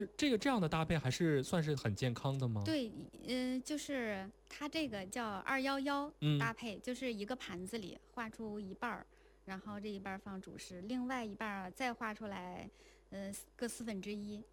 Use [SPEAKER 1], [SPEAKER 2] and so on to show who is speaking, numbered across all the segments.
[SPEAKER 1] 这样的搭配还是算是很健康的吗？
[SPEAKER 2] 对，就是它这个叫211搭配，就是一个盘子里画出一半儿，然后这一半儿放主食，另外一半儿再画出来，各1/4。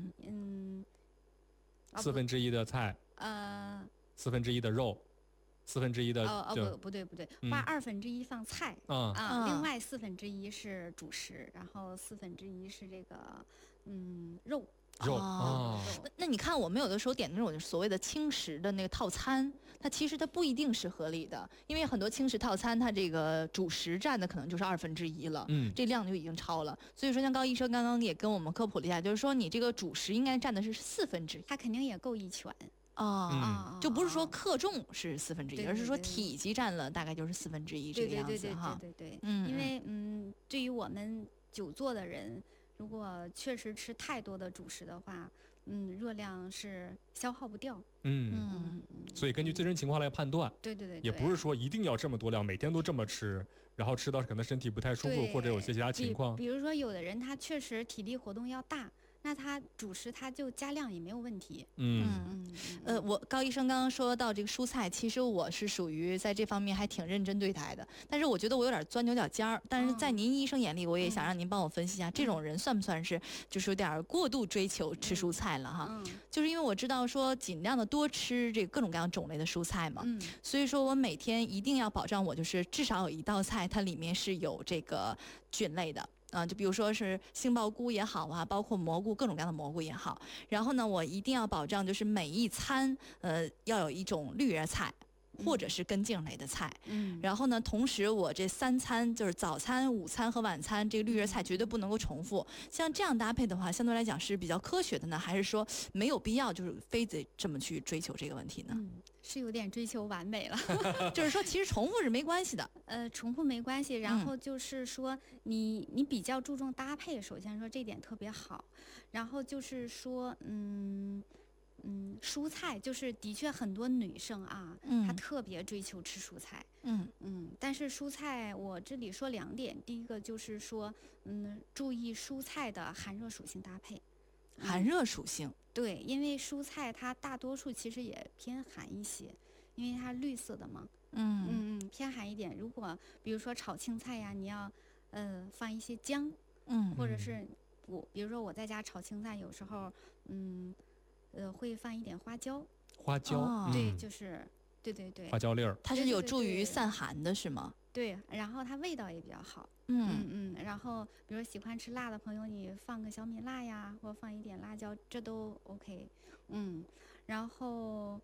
[SPEAKER 1] 1/4的菜，1/4的肉，1/4的
[SPEAKER 2] 不对，画1/2放菜另外1/4是主食，然后1/4是这个肉。
[SPEAKER 3] 那你看我们有的时候点那种所谓的轻食的那个套餐，它其实它不一定是合理的，因为很多轻食套餐它这个主食占的可能就是1/2了，这量就已经超了。所以说像高医生刚刚也跟我们科普了一下，就是说你这个主食应该占的是1/4，
[SPEAKER 2] 它肯定也够一拳。
[SPEAKER 3] 就不是说克重是1/4，而是说体积占了大概就是1/4这个样子哈。
[SPEAKER 2] 对，因为对于我们久坐的人，如果确实吃太多的主食的话，热量是消耗不掉。
[SPEAKER 1] 所以根据自身情况来判断。
[SPEAKER 2] 对，
[SPEAKER 1] 也不是说一定要这么多量，每天都这么吃，然后吃到可能身体不太舒服，或者有些其他情况。
[SPEAKER 2] 比如说有的人他确实体力活动要大，那他主食他就加量也没有问题。
[SPEAKER 3] 我高医生刚刚说到这个蔬菜，其实我是属于在这方面还挺认真对待的，但是我觉得我有点钻牛角尖儿。但是在您医生眼里，我也想让您帮我分析一下，这种人算不算是就是有点过度追求吃蔬菜了哈？就是因为我知道说尽量的多吃这个各种各样种类的蔬菜嘛，所以说我每天一定要保障我就是至少有一道菜它里面是有这个菌类的。就比如说是杏鲍菇也好啊，包括蘑菇，各种各样的蘑菇也好。然后呢，我一定要保障就是每一餐要有一种绿叶菜。或者是根茎类的菜，然后呢，同时我这3餐就是早餐、午餐和晚餐，这个绿叶菜绝对不能够重复。像这样搭配的话，相对来讲是比较科学的呢，还是说没有必要就是非得这么去追求这个问题呢？
[SPEAKER 2] 是有点追求完美了，
[SPEAKER 3] 就是说其实重复是没关系的，
[SPEAKER 2] 重复没关系。然后就是说你比较注重搭配，首先说这点特别好，然后就是说蔬菜就是的确很多女生啊，她特别追求吃蔬菜，但是蔬菜我这里说2点，第一个就是说，注意蔬菜的寒热属性搭配，
[SPEAKER 3] 寒热属性，
[SPEAKER 2] 对，因为蔬菜它大多数其实也偏寒一些，因为它绿色的嘛，偏寒一点。如果比如说炒青菜呀，你要放一些姜，或者是比如说我在家炒青菜，有时候会放一点花椒。
[SPEAKER 1] 花椒，
[SPEAKER 2] 对，就是对，
[SPEAKER 1] 花椒粒儿，
[SPEAKER 3] 它是有助于散寒的，是吗？
[SPEAKER 2] 对，然后它味道也比较好。然后比如说喜欢吃辣的朋友，你放个小米辣呀，或放一点辣椒，这都 OK。然后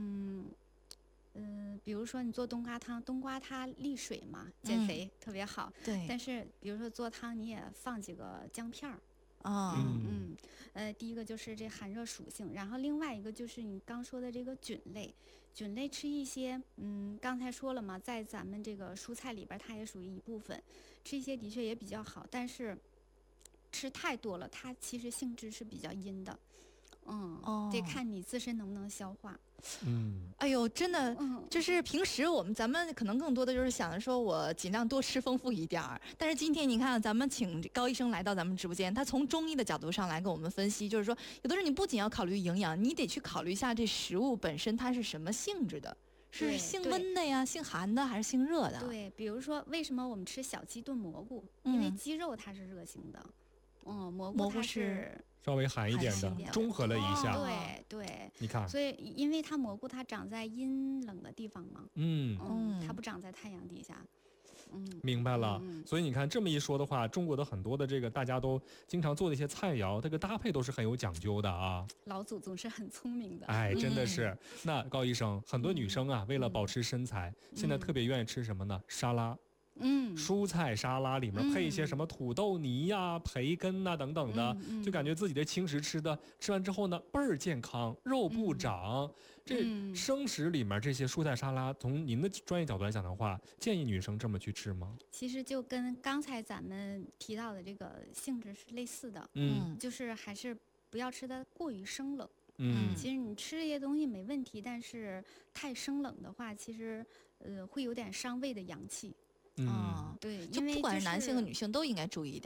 [SPEAKER 2] 比如说你做冬瓜汤，冬瓜它利水嘛，减肥特别好。
[SPEAKER 3] 对。
[SPEAKER 2] 但是比如说做汤，你也放几个姜片儿。第一个就是这寒热属性，然后另外一个就是你刚说的这个菌类吃一些，刚才说了嘛，在咱们这个蔬菜里边它也属于一部分，吃一些的确也比较好，但是吃太多了，它其实性质是比较阴的。得看你自身能不能消化。
[SPEAKER 3] 哎呦，真的，就是平时咱们可能更多的就是想着说我尽量多吃丰富一点儿，但是今天你看咱们请高医生来到咱们直播间，他从中医的角度上来跟我们分析，就是说有的时候你不仅要考虑营养，你得去考虑一下这食物本身它是什么性质的，是性温的呀，性寒的还是性热的？
[SPEAKER 2] 对，比如说为什么我们吃小鸡炖蘑菇，因为鸡肉它是热性的。蘑菇它是
[SPEAKER 1] 稍微寒一点的，中和了一下。
[SPEAKER 2] 对，
[SPEAKER 1] 你看，
[SPEAKER 2] 所以因为它蘑菇它长在阴冷的地方嘛，它不长在太阳底下。
[SPEAKER 1] 明白了。所以你看这么一说的话，中国的很多的这个大家都经常做的一些菜肴，这个搭配都是很有讲究的啊。
[SPEAKER 2] 老祖宗是很聪明的，
[SPEAKER 1] 真的是。那高医生，很多女生啊，为了保持身材，现在特别愿意吃什么呢？沙拉。蔬菜沙拉里面配一些什么土豆泥呀、培根呐等等的，就感觉自己的轻食吃完之后呢，倍儿健康，肉不长。这生食里面这些蔬菜沙拉，从您的专业角度来讲的话，建议女生这么去吃吗？
[SPEAKER 2] 其实就跟刚才咱们提到的这个性质是类似的，就是还是不要吃的过于生冷。其实你吃这些东西没问题，但是太生冷的话，其实会有点伤胃的阳气。对，
[SPEAKER 3] 就不管是男性和女性都应该注意一点。